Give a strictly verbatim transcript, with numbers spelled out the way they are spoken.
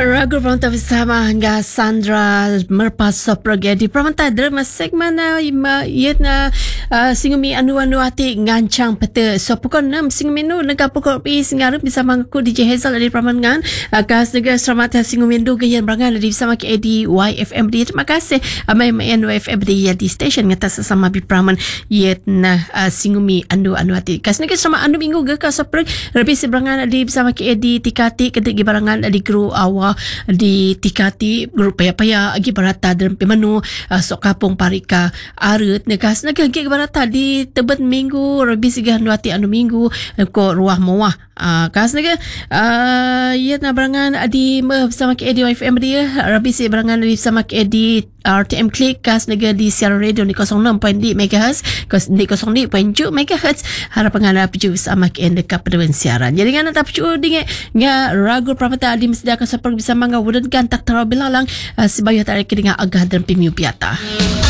Ragu Pramanta bersama hingga Sandra merpas soproge di Pramanta drama segmen na yet na singumi anu-anu hati ngancang peta so pukul enam singumi nu negara pukul pi singarup bersama aku D J Hazel dari Pramangan kas negara selamat singumi ndu gayan berangan dari bersama ke di Y F M D. Terima kasih amai main Y F M D ya di station ngata sesama bi Praman yet na singumi anu-anu hati kas negara sama anu minggu ge kas soprog lebih seberangan di bersama ke di tikati kedik barangan di guru awal di tikati grup paya-paya agi barata dalam pemenu uh, sok kapung parika arut negas negah agi barata di tebet minggu rabi sigah nuati anu minggu ko ruah mawah uh, kas negah uh, ya na barangan di bersama ke di Y F M dia rabi si barangan di bersama ke di R T M Click kas negah di siaran radio di kosong enam titik lima megahertz kos di kosong lima titik tujuh megahertz harapan anda piju sama ke dekat pedewan siaran jadi ngana tak piju dengan nga Ragu Pramanta di mesediakan seperti bisa mangga wudan gantak taraw bilalang uh, sebayu tarik dengan agah dan pimiu piata.